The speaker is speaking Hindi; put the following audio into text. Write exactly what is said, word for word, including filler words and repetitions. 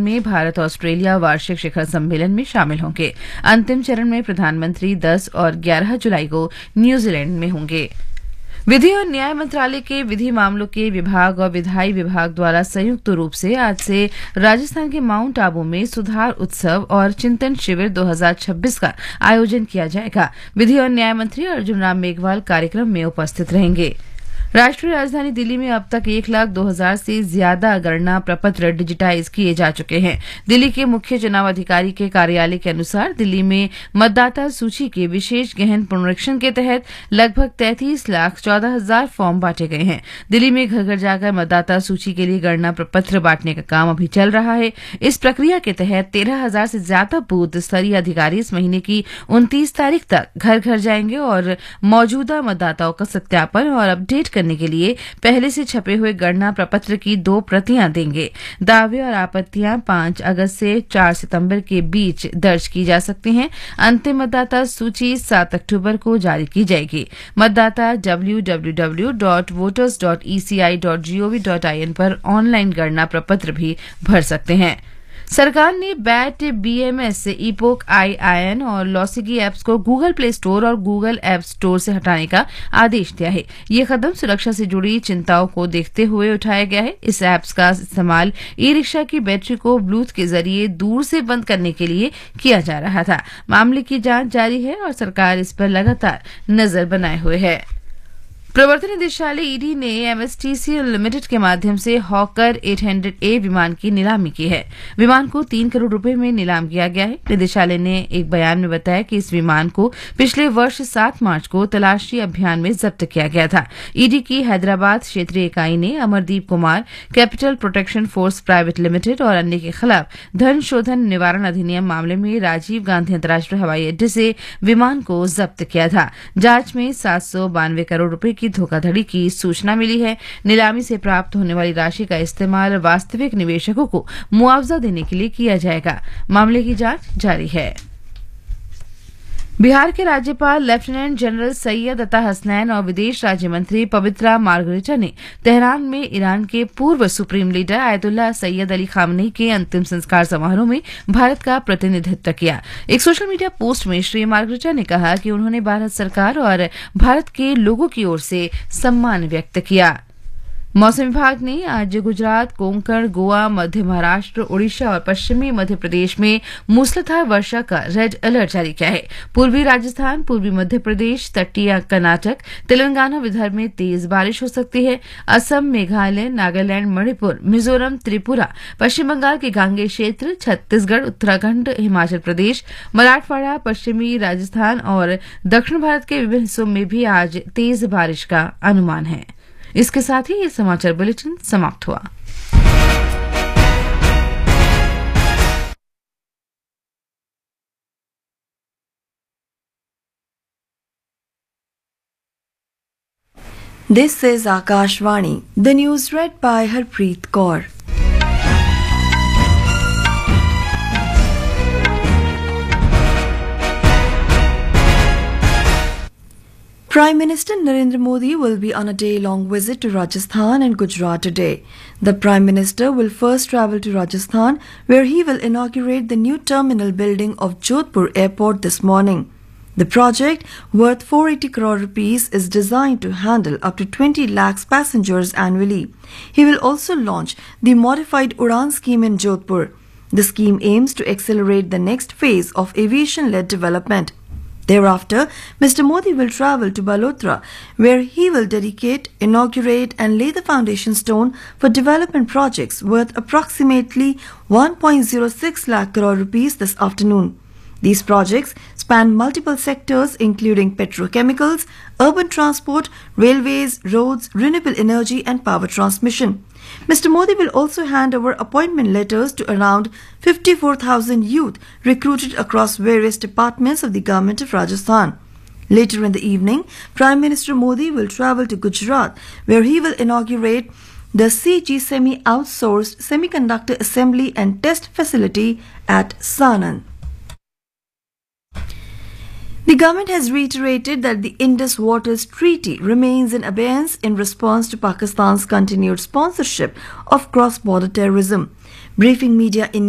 में भारत ऑस्ट्रेलिया वार्षिक शिखर सम्मेलन में शामिल होंगे। अंतिम चरण में प्रधानमंत्री दस और ग्यारह जुलाई को न्यूजीलैंड में होंगे। विधि और न्याय मंत्रालय के विधि मामलों के विभाग और विधायी विभाग द्वारा संयुक्त रूप से आज से राजस्थान के माउंट आबू में सुधार उत्सव और चिंतन शिविर दो हज़ार छब्बीस का आयोजन किया जाएगा। विधि और न्याय मंत्री अर्जुन राम मेघवाल कार्यक्रम में उपस्थित रहेंगे। राष्ट्रीय राजधानी दिल्ली में अब तक एक लाख दो हजार से ज्यादा गणना प्रपत्र डिजिटाइज किए जा चुके हैं। दिल्ली के मुख्य चुनाव अधिकारी के कार्यालय के अनुसार दिल्ली में मतदाता सूची के विशेष गहन पुनरीक्षण के तहत लगभग तैंतीस लाख चौदह हजार फॉर्म बांटे गए हैं। दिल्ली में घर घर जाकर मतदाता सूची के लिए गणना प्रपत्र बांटने का काम अभी चल रहा है। इस प्रक्रिया के तहत तेरह हजार से ज्यादा बूथ स्तरीय अधिकारी इस महीने की उनतीस तारीख तक घर घर जाएंगे और मौजूदा मतदाताओं का सत्यापन और अपडेट करने के लिए पहले से छपे हुए गणना प्रपत्र की दो प्रतियां देंगे। दावे और आपत्तियां पांच अगस्त से चार सितंबर के बीच दर्ज की जा सकती हैं। अंतिम मतदाता सूची सात अक्टूबर को जारी की जाएगी। मतदाता W W W dot voters dot E C I dot G O V dot I N पर ऑनलाइन गणना प्रपत्र भी भर सकते हैं। सरकार ने bat, B M S, ईपोक, I I N और लॉसिगी ऐप्स को गूगल प्ले स्टोर और गूगल ऐप स्टोर से हटाने का आदेश दिया है। ये कदम सुरक्षा से जुड़ी चिंताओं को देखते हुए उठाया गया है। इस ऐप्स का इस्तेमाल ई रिक्शा की बैटरी को ब्लूटूथ के जरिए दूर से बंद करने के लिए किया जा रहा था। मामले की जांच जारी है और सरकार इस पर लगातार नजर बनाए हुए है। प्रवर्तन निदेशालय ईडी ने M S T C limited के माध्यम से हॉकर आठ सौ ए विमान की नीलामी की है। विमान को तीन करोड़ रुपए में नीलाम किया गया है। निदेशालय ने एक बयान में बताया कि इस विमान को पिछले वर्ष सात मार्च को तलाशी अभियान में जब्त किया गया था। ईडी की हैदराबाद क्षेत्रीय इकाई ने Amardeep Kumar, capital protection force private limited और अन्य के खिलाफ धन शोधन निवारण अधिनियम मामले में राजीव गांधी अंतर्राष्ट्रीय हवाई अड्डे से विमान को जब्त किया था। जांच में सात सौ बानवे करोड़ रुपए की धोखाधड़ी की सूचना मिली है। नीलामी से प्राप्त होने वाली राशि का इस्तेमाल वास्तविक निवेशकों को मुआवजा देने के लिए किया जाएगा। मामले की जांच जारी है। बिहार के राज्यपाल लेफ्टिनेंट जनरल सैयद अता हसनैन और विदेश राज्य मंत्री पवित्रा मार्गरेटा ने तेहरान में ईरान के पूर्व supreme leader Ayatollah Syed Ali Khamenei के अंतिम संस्कार समारोह में भारत का प्रतिनिधित्व किया। एक सोशल मीडिया पोस्ट में श्री मार्गरेटा ने कहा कि उन्होंने भारत सरकार और भारत के लोगों की ओर से सम्मान व्यक्त किया। मौसम विभाग ने आज गुजरात, कोंकण, गोवा, मध्य महाराष्ट्र, ओडिशा और पश्चिमी मध्य प्रदेश में मूसलाधार वर्षा का रेड अलर्ट जारी किया है। पूर्वी राजस्थान, पूर्वी मध्य प्रदेश, तटीय कर्नाटक, तेलंगाना, विदर्भ में तेज बारिश हो सकती है। असम, मेघालय, नागालैंड, मणिपुर, मिजोरम, त्रिपुरा, पश्चिम बंगाल के गांगे क्षेत्र, छत्तीसगढ़, उत्तराखंड, हिमाचल प्रदेश, मराठवाड़ा, पश्चिमी राजस्थान और दक्षिण भारत के विभिन्न हिस्सों में भी आज तेज बारिश का अनुमान है। इसके साथ ही ये समाचार बुलेटिन समाप्त हुआ। This is Akashvani. The news read by Harpreet Kaur. Prime Minister Narendra Modi will be on a day-long visit to Rajasthan and Gujarat today. The Prime Minister will first travel to Rajasthan, where he will inaugurate the new terminal building of Jodhpur Airport this morning. The project, worth four hundred eighty crore rupees, is designed to handle up to twenty lakhs passengers annually. He will also launch the modified Udan scheme in Jodhpur. The scheme aims to accelerate the next phase of aviation-led development. Thereafter, Mister Modi will travel to Balotra, where he will dedicate, inaugurate and lay the foundation stone for development projects worth approximately one point zero six lakh crore rupees this afternoon. These projects span multiple sectors including petrochemicals, urban transport, railways, roads, renewable energy and power transmission. Mister Modi will also hand over appointment letters to around fifty-four thousand youth recruited across various departments of the government of Rajasthan. Later in the evening, Prime Minister Modi will travel to Gujarat, where he will inaugurate the C G Semi outsourced semiconductor assembly and test facility at Sanand. The government has reiterated that the Indus Waters Treaty remains in abeyance in response to Pakistan's continued sponsorship of cross-border terrorism. Briefing media in